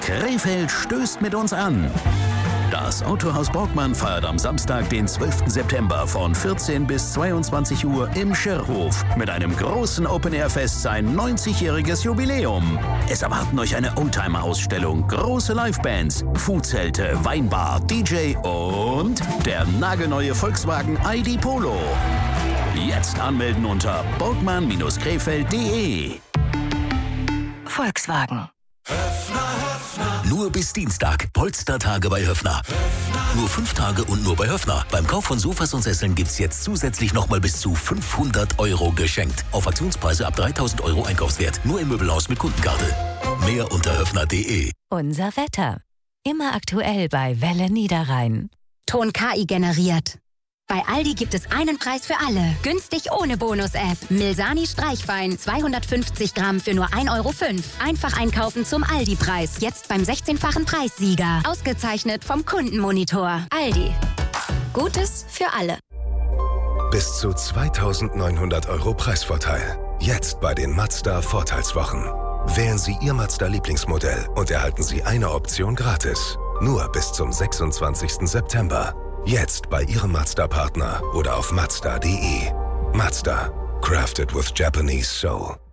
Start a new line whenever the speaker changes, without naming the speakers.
Krefeld stößt mit uns an. Das Autohaus Borgmann feiert am Samstag, den 12. September von 14 bis 22 Uhr im Schirrhof mit einem großen Open-Air-Fest sein 90-jähriges Jubiläum. Es erwarten euch eine Oldtimer-Ausstellung, große Livebands, Foodzelte, Weinbar, DJ und der nagelneue Volkswagen ID Polo. Jetzt anmelden unter borgmann-krefeld.de.
Volkswagen.
Nur bis Dienstag. Polstertage bei Höffner. Nur 5 Tage und nur bei Höffner. Beim Kauf von Sofas und Sesseln gibt's jetzt zusätzlich nochmal bis zu 500 € geschenkt. Auf Aktionspreise ab 3.000 € Einkaufswert. Nur im Möbelhaus mit Kundenkarte. Mehr unter höffner.de.
Unser Wetter. Immer aktuell bei Welle Niederrhein.
Ton KI generiert. Bei Aldi gibt es einen Preis für alle. Günstig ohne Bonus-App. Milsani Streichwein 250 Gramm für nur 1,05 €. Einfach einkaufen zum Aldi-Preis. Jetzt beim 16-fachen Preissieger. Ausgezeichnet vom Kundenmonitor. Aldi. Gutes für alle.
Bis zu 2.900 € Preisvorteil. Jetzt bei den Mazda-Vorteilswochen. Wählen Sie Ihr Mazda-Lieblingsmodell und erhalten Sie eine Option gratis. Nur bis zum 26. September. Jetzt bei Ihrem Mazda-Partner oder auf Mazda.de. Mazda. Crafted with Japanese soul.